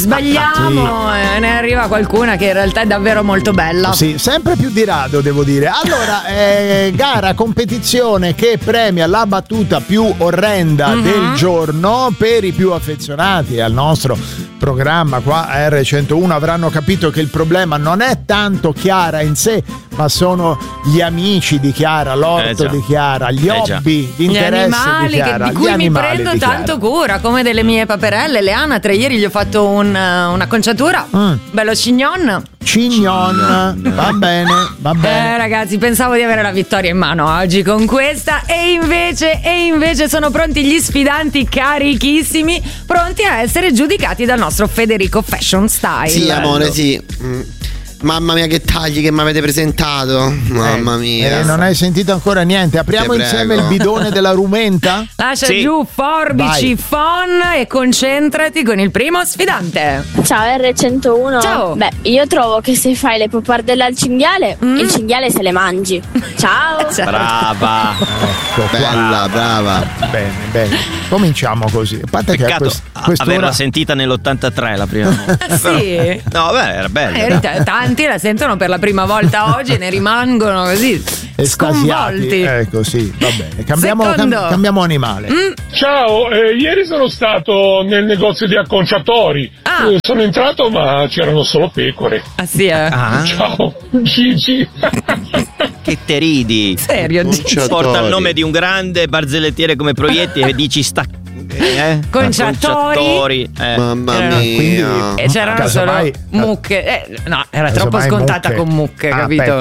Sbagliamo e ne arriva qualcuna che in realtà è davvero molto bella. Sì, sempre più di rado, devo dire. Allora, gara, competizione che premia la battuta più orrenda del giorno. Per i più affezionati al nostro programma qua a R101 avranno capito che il problema non è tanto Chiara in sé, ma sono gli amici di Chiara, l'orto di Chiara, gli hobby, gli interessi animali di Chiara, di cui mi prendo tanto cura, come delle mie paperelle, le anatre. Ieri gli ho fatto un'acconciatura, bello cignon, va bene. Ragazzi, pensavo di avere la vittoria in mano oggi con questa e invece sono pronti gli sfidanti carichissimi, pronti a essere giudicati dal nostro Federico Fashion Style. Sì, amore, sì. Mamma mia, che tagli che mi avete presentato. Mamma mia. Non hai sentito ancora niente. Apriamo insieme il bidone della rumenta? Lascia giù forbici, phon e concentrati con il primo sfidante. Ciao R101. Ciao. Beh, io trovo che se fai le pappardelle al cinghiale, il cinghiale se le mangi. Ciao. Brava. Ecco, bella, brava. Bene. Cominciamo così. A parte peccato che averla sentita nell'83 la prima volta. Sì. No, beh, era bella. Tanti la sentono per la prima volta oggi e ne rimangono così sconvolti. Ecco, sì, va bene. Cambiamo animale. Ciao, ieri sono stato nel negozio di acconciatori. Sono entrato ma c'erano solo pecore. Ah sì, Ciao, Gigi. Che te ridi? Serio? Porta il nome di un grande barzellettiere come Proietti e dici conciatori. Mamma mia. E c'erano solo mucche. No, era troppo scontata con mucche, capito?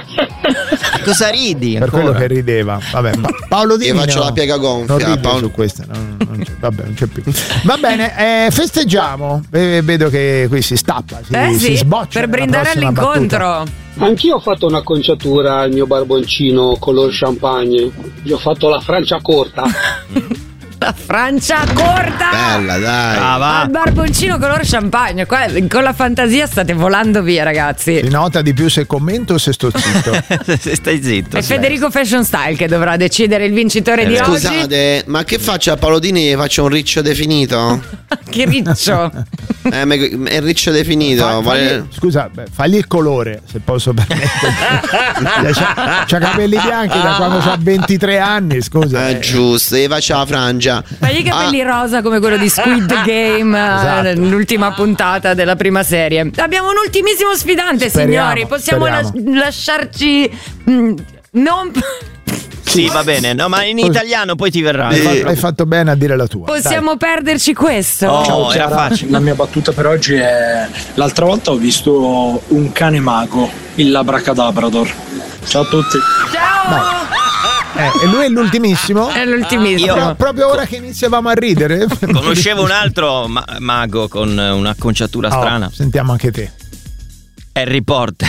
Cosa ridi? Per quello che rideva. Vabbè, Paolo Dini. Io faccio la piega gonfia. Non ride su questa, non c'è più. Va bene, festeggiamo. Vedo che qui si stappa, si sboccia per brindare all'incontro. Battuta. Anch'io ho fatto un'acconciatura al mio barboncino color champagne. Gli ho fatto la Francia corta. La Francia corta. Bella, dai. Al barboncino color champagne. Qua, con la fantasia state volando via, ragazzi. Si nota di più se commento o se sto zitto? Se stai zitto. È Federico Fashion Style che dovrà decidere il vincitore di oggi. Scusate, ma che faccio a Paolo Dini? Faccio un riccio definito? Che riccio? È il riccio definito. Fagli il colore, se posso permettermi. C'ha capelli bianchi da quando c'ha 23 anni, scusa. Giusto, e faccio la frangia. Fagli i capelli rosa come quello di Squid Game, l'ultima puntata della prima serie. Abbiamo un ultimissimo sfidante, signori. Possiamo lasciarci non... Sì, va bene, no, ma in italiano poi ti verrà. Hai fatto bene a dire la tua. Possiamo perderci questo? Ciao, era facile. La mia battuta per oggi è: l'altra volta ho visto un cane mago, il Labracadabrador. Ciao a tutti. Ciao. E lui è l'ultimissimo? È l'ultimissimo. Proprio ora che iniziavamo a ridere. Conoscevo un altro mago con un'acconciatura strana. Sentiamo anche te. Harry Potter.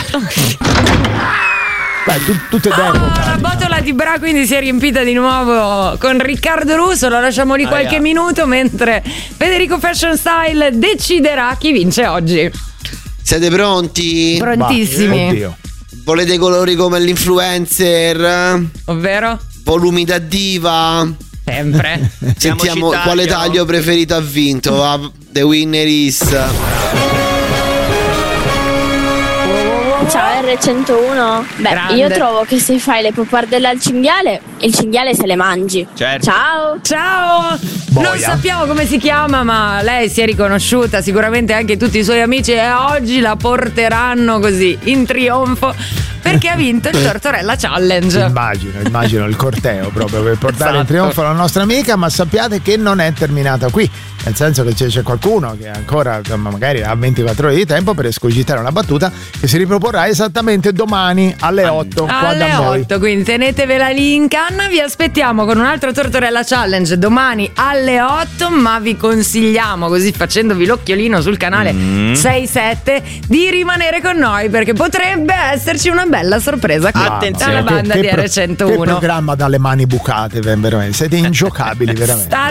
Tutte d'epoca. La botola di Bra quindi si è riempita di nuovo con Riccardo Russo. Lo lasciamo lì qualche minuto mentre Federico Fashion Style deciderà chi vince oggi. Siete pronti? Prontissimi. Oddio. Volete colori come l'influencer? Ovvero? Volumi da diva? Sempre. Sentiamo quale taglio preferito ha vinto. The winner is... Ciao R101. Beh, Grande. io trovo che se fai le pappardelle al cinghiale, il cinghiale se le mangi. Certo. Ciao. Non sappiamo come si chiama, ma lei si è riconosciuta, sicuramente anche tutti i suoi amici, e oggi la porteranno così in trionfo perché ha vinto il Tortorella Challenge. Immagino il corteo proprio per portare in trionfo la nostra amica, ma sappiate che non è terminata qui, nel senso che c'è qualcuno che ancora magari ha 24 ore di tempo per escogitare una battuta che si riproporrà esattamente domani alle 8 qua da noi. 8, quindi tenetevela lì in canna. Vi aspettiamo con un altro Tortorella Challenge domani alle 8, ma vi consigliamo, così facendovi l'occhiolino sul canale 6-7, di rimanere con noi perché potrebbe esserci una bella sorpresa qui dalla banda di R101. Che programma dalle mani bucate, veramente siete ingiocabili veramente.